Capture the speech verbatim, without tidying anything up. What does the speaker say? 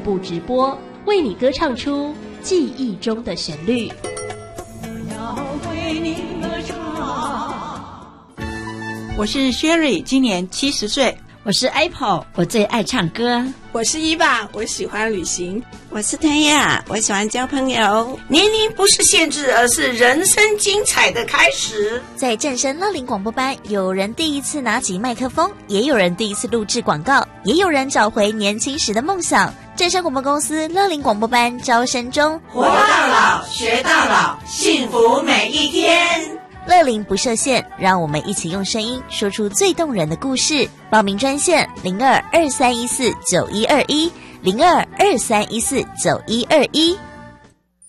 步直播，为你歌唱出记忆中的旋律。 要为你歌唱。 我是 Sherry， 今年七十岁。 我是 Apple， 我最爱唱歌。 我是伊娃，我喜欢旅行。 我是谭雅，我喜欢交朋友。 年龄不是限制，而是人生精彩的开始。 在正声乐龄广播班，有人第一次拿起麦克风，也有人第一次录制广告，也有人找回年轻时的梦想。正声广播公司乐龄广播班招生中， 活到老，学到老，幸福每一天。 乐龄不设限，让我们一起用声音说出最动人的故事。报名专线零二二三一四九一二一零二二三一四九一二一。